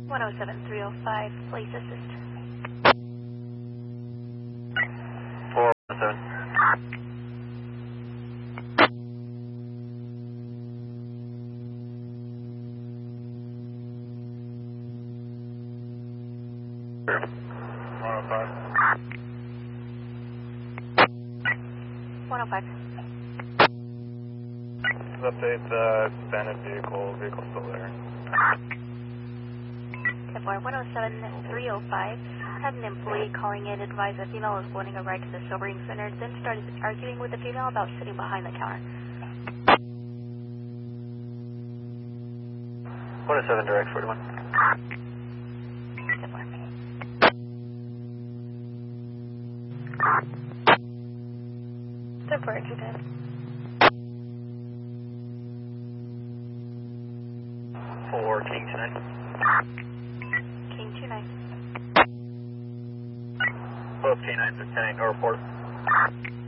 107-305, please assist. 407. Sure. 105. 105. Update abandoned vehicle still there. 107-305, had an employee calling in, advised a female was wanting a ride to the sobering center, then started arguing with the female about sitting behind the counter. 107 direct 41. 10-4, 210. 4 King tonight. King 29. Both K9s are 10 or 4.